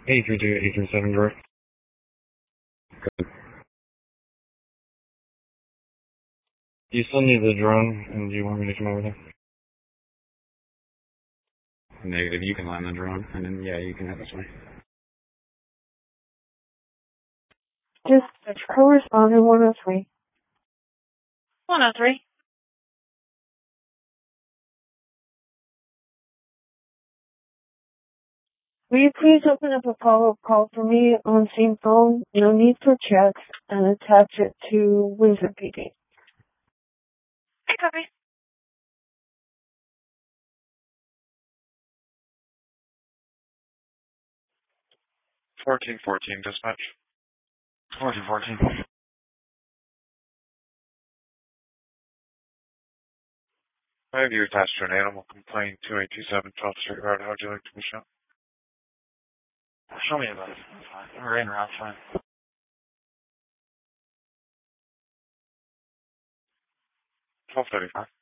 832-837 direct. Do you still need the drone, and do you want me to come over there? Negative, you can land the drone, and then, yeah, you can have this way. Dispatch, co-respondent 103. 103. Will you please open up a follow-up call for me on scene phone? No need for checks, and attach it to Windsor PD. Hey, copy. Fourteen dispatch. 1414. I have you attached to an animal complaint 2827 12th Street Road. How would you like to be shown? Show me a bus. That's fine. Or in route, fine. 1235.